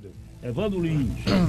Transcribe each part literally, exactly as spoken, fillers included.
vida. Evandro Lins.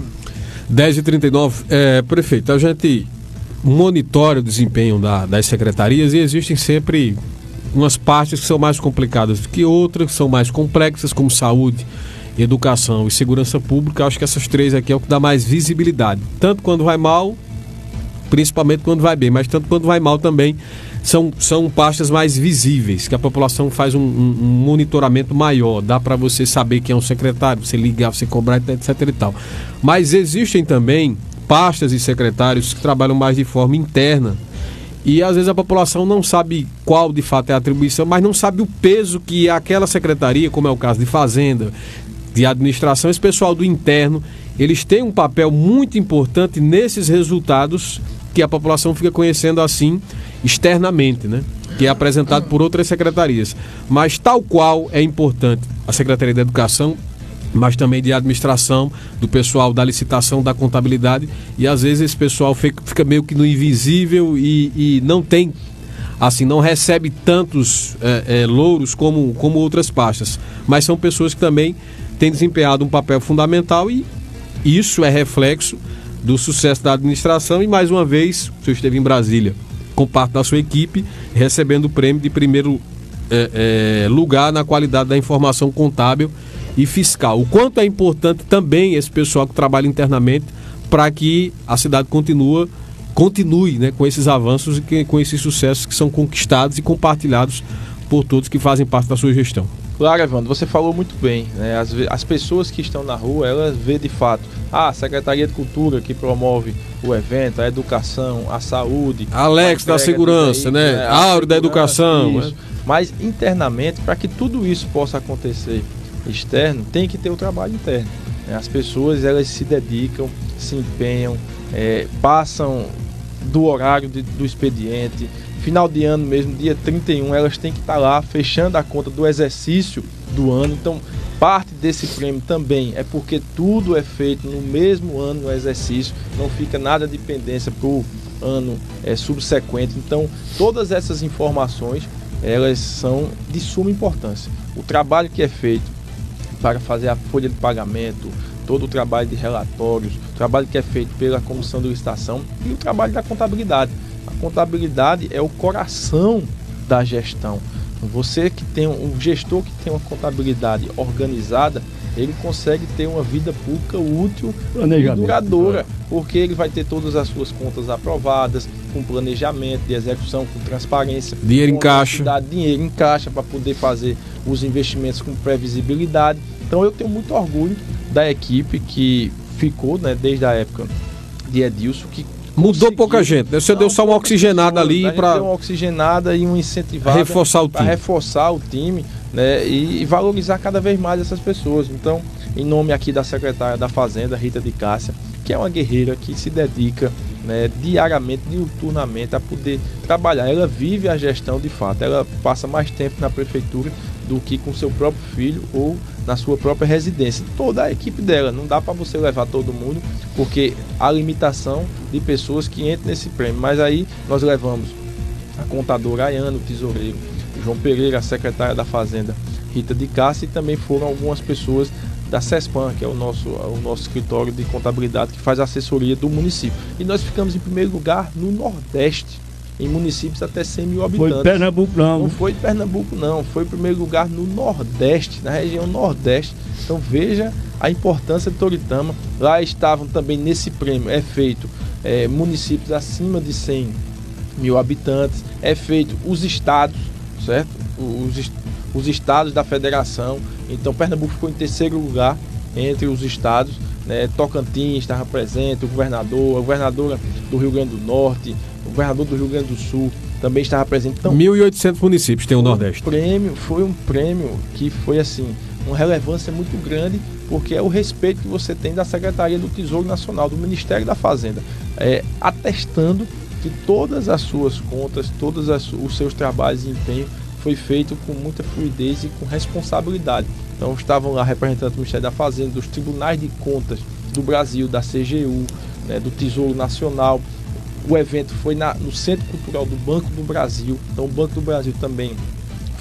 dez e trinta e nove, é, prefeito, a gente monitora o desempenho da, das secretarias e existem sempre umas partes que são mais complicadas do que outras, que são mais complexas, como saúde, educação e segurança pública. Acho que essas três aqui é o que dá mais visibilidade, tanto quando vai mal, principalmente quando vai bem, mas tanto quando vai mal também são, são pastas mais visíveis, que a população faz um, um, um monitoramento maior, dá para você saber quem é um secretário, você ligar, você cobrar, etc e tal. Mas existem também pastas e secretários que trabalham mais de forma interna e às vezes a população não sabe qual de fato é a atribuição, mas não sabe o peso que aquela secretaria, como é o caso de Fazenda, de administração, esse pessoal do interno, eles têm um papel muito importante nesses resultados que a população fica conhecendo assim externamente, né? Que é apresentado por outras secretarias. Mas tal qual é importante a Secretaria da Educação, mas também de administração, do pessoal da licitação, da contabilidade, e às vezes esse pessoal fica, fica meio que no invisível e, e não tem, assim, não recebe tantos é, é, louros como, como outras pastas. Mas são pessoas que também têm desempenhado um papel fundamental e isso é reflexo do sucesso da administração. E mais uma vez, o senhor esteve em Brasília com parte da sua equipe, recebendo o prêmio de primeiro é, é, lugar na qualidade da informação contábil e fiscal. O quanto é importante também esse pessoal que trabalha internamente para que a cidade continue, continue né, com esses avanços e que, com esses sucessos que são conquistados e compartilhados por todos que fazem parte da sua gestão. Claro, Evandro, você falou muito bem, né? As, as pessoas que estão na rua, elas vê de fato ah, a Secretaria de Cultura que promove o evento, a educação, a saúde, Alex da segurança, veículos, né? né? Áureo da educação. Isso. Né? Mas internamente, para que tudo isso possa acontecer externo, tem que ter o trabalho interno. Né? As pessoas, elas se dedicam, se empenham, é, passam do horário de, do expediente. Final de ano mesmo, dia trinta e um, elas têm que estar lá fechando a conta do exercício do ano. Então, parte desse prêmio também é porque tudo é feito no mesmo ano no exercício, não fica nada de pendência para o ano é, subsequente. Então, todas essas informações, elas são de suma importância. O trabalho que é feito para fazer a folha de pagamento, todo o trabalho de relatórios, o trabalho que é feito pela comissão de licitação e o trabalho da contabilidade. A contabilidade é o coração da gestão. Você que tem um gestor que tem uma contabilidade organizada, ele consegue ter uma vida pública útil e duradoura, porque ele vai ter todas as suas contas aprovadas, com planejamento de execução, com transparência, dinheiro em caixa, dinheiro em caixa para poder fazer os investimentos com previsibilidade. Então eu tenho muito orgulho da equipe que ficou, né, desde a época de Edilson, que mudou pouca gente, né? Você não, deu só uma oxigenada ali para uma oxigenada e uma incentivada reforçar o time, reforçar o time, né? E, e valorizar cada vez mais essas pessoas. Então, em nome aqui da secretária da Fazenda, Rita de Cássia, que é uma guerreira que se dedica, né, diariamente, diuturnamente a poder trabalhar. Ela vive a gestão de fato. Ela passa mais tempo na prefeitura do que com seu próprio filho ou na sua própria residência. Toda a equipe dela, não dá para você levar todo mundo, porque há limitação de pessoas que entram nesse prêmio. Mas aí nós levamos a contadora Ayana, o tesoureiro João Pereira, a secretária da Fazenda Rita de Cássia, e também foram algumas pessoas da CESPAN, que é o nosso, o nosso escritório de contabilidade que faz a assessoria do município. E nós ficamos em primeiro lugar no Nordeste, em municípios até cem mil habitantes. Foi Pernambuco não. Não foi Pernambuco não, foi em primeiro lugar no Nordeste, na região Nordeste. Então veja a importância de Toritama. Lá estavam também nesse prêmio, é feito é, municípios acima de cem mil habitantes, é feito os estados, certo? Os, os estados da federação. Então Pernambuco ficou em terceiro lugar entre os estados, né? Tocantins estava presente, o governador, a governadora do Rio Grande do Norte, o governador do Rio Grande do Sul também estava presente. Então, mil e oitocentos municípios tem o Nordeste. Um prêmio, foi um prêmio que foi assim, uma relevância muito grande, porque é o respeito que você tem da Secretaria do Tesouro Nacional, do Ministério da Fazenda, é, atestando que todas as suas contas, todos as, os seus trabalhos e empenho foi feito com muita fluidez e com responsabilidade. Então estavam lá representantes do Ministério da Fazenda, dos Tribunais de Contas do Brasil, da C G U, né, do Tesouro Nacional. O evento foi na, no Centro Cultural do Banco do Brasil. Então o Banco do Brasil também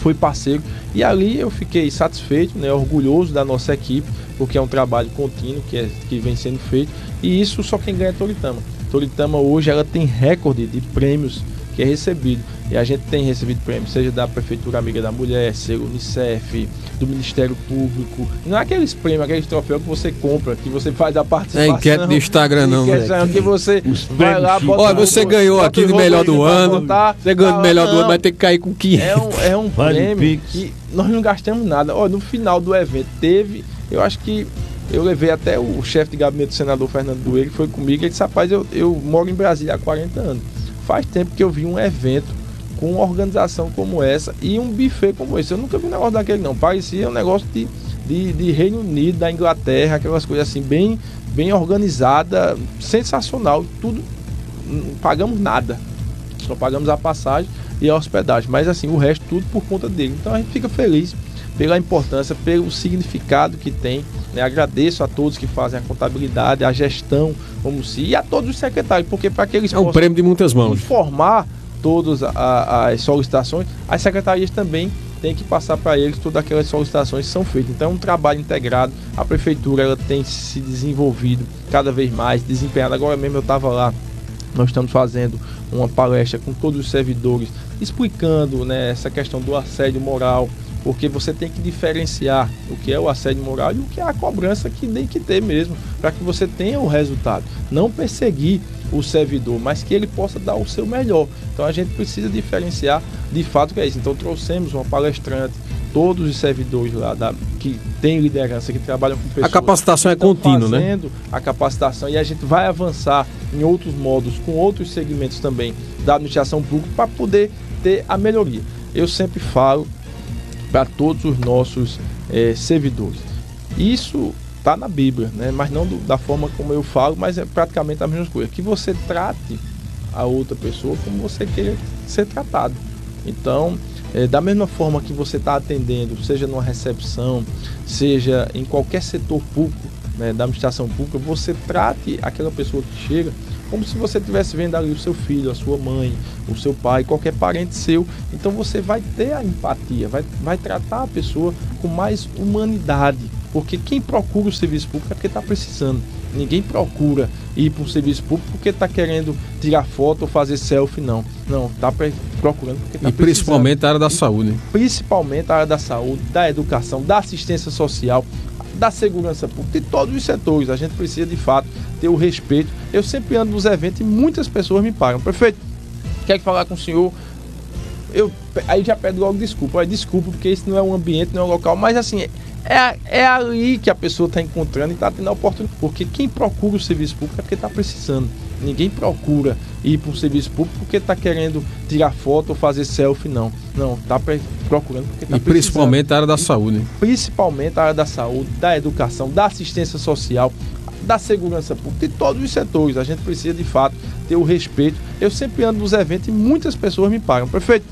foi parceiro, e ali eu fiquei satisfeito, né, orgulhoso da nossa equipe, porque é um trabalho contínuo que, é, que vem sendo feito, e isso só quem ganha é Toritama. Toritama hoje ela tem recorde de prêmios que é recebido, e a gente tem recebido prêmios, seja da Prefeitura Amiga da Mulher, seja do Unicef, do Ministério Público. Não é aqueles prêmios, aqueles troféus que você compra, que você faz a participação. É enquete do Instagram, não. Enquete, né? Que você Os vai lá, bota. Olha, você ganhou aqui do melhor do ano. Você ganhou do melhor do ano, vai ter que cair com quinhentos. É um, é um Vale prêmio Pix. que nós não gastamos nada. Olha, no final do evento teve, eu acho que eu levei até o chefe de gabinete do senador Fernando Dueiro, que foi comigo, ele disse: rapaz, eu, eu moro em Brasília há quarenta anos. Faz tempo que eu vi um evento com uma organização como essa e um buffet como esse. Eu nunca vi um negócio daquele, não. Parecia um negócio de, de, de Reino Unido, da Inglaterra, aquelas coisas assim, bem, bem organizada, sensacional. Tudo, não pagamos nada. Só pagamos a passagem e a hospedagem. Mas assim, o resto tudo por conta dele. Então a gente fica feliz pela importância, pelo significado que tem, né? Agradeço a todos que fazem a contabilidade, a gestão, como se, e a todos os secretários, porque para que eles É um prêmio de muitas mãos. informar todas a, as solicitações, as secretarias também têm que passar para eles todas aquelas solicitações que são feitas. Então é um trabalho integrado, a prefeitura ela tem se desenvolvido cada vez mais, desempenhado. Agora mesmo eu estava lá, nós estamos fazendo uma palestra com todos os servidores, explicando, né, essa questão do assédio moral, porque você tem que diferenciar o que é o assédio moral e o que é a cobrança que tem que ter mesmo, para que você tenha o resultado. Não perseguir o servidor, mas que ele possa dar o seu melhor. Então a gente precisa diferenciar de fato o que é isso. Então trouxemos uma palestrante, todos os servidores lá da, que têm liderança, que trabalham com pessoas. A capacitação é contínua, né? Fazendo a capacitação, e a gente vai avançar em outros modos, com outros segmentos também da administração pública, para poder ter a melhoria. Eu sempre falo para todos os nossos eh, servidores. Isso está na Bíblia, né? Mas não do, da forma como eu falo, mas é praticamente a mesma coisa. Que você trate a outra pessoa como você queira ser tratado. Então, eh, da mesma forma que você está atendendo, seja numa recepção, seja em qualquer setor público, né, da administração pública, você trate aquela pessoa que chega como se você estivesse vendo ali o seu filho, a sua mãe, o seu pai, qualquer parente seu. Então você vai ter a empatia, vai, vai tratar a pessoa com mais humanidade, porque quem procura o serviço público é porque está precisando. Ninguém procura ir para um serviço público porque está querendo tirar foto ou fazer selfie, não. Não, está procurando porque está precisando. E principalmente a área da saúde. Principalmente a área da saúde, da educação, da assistência social, da segurança pública, de todos os setores. A gente precisa de fato ter o respeito. Eu sempre ando nos eventos e muitas pessoas me pagam: prefeito, quer falar com o senhor? Eu aí já peço logo desculpa. Olha, desculpa, porque isso não é um ambiente, não é um local, mas assim, é, é ali que a pessoa está encontrando e está tendo a oportunidade. Porque quem procura o serviço público é porque está precisando. Ninguém procura ir para um serviço público porque está querendo tirar foto ou fazer selfie, não. Não, está procurando porque está precisando. E principalmente a área da saúde. Principalmente a área da saúde, da educação, da assistência social, da segurança pública, de todos os setores. A gente precisa de fato ter o respeito. Eu sempre ando nos eventos e muitas pessoas me pagam: prefeito,